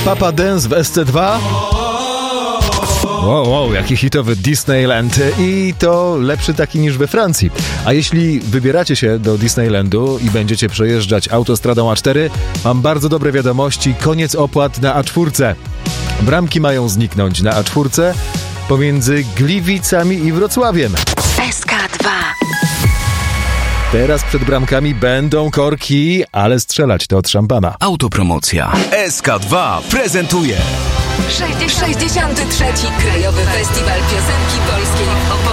Papa Dance w SC2. Wow, jaki hitowy Disneyland. I to lepszy taki niż we Francji. A jeśli wybieracie się do Disneylandu i będziecie przejeżdżać autostradą A4, mam bardzo dobre wiadomości. Koniec opłat na A4. Bramki mają zniknąć na A4 pomiędzy Gliwicami i Wrocławiem. SK2. Teraz przed bramkami będą korki, ale strzelać to od szampana. Autopromocja. SK2 prezentuje 63. Krajowy Festiwal Piosenki Polskiej w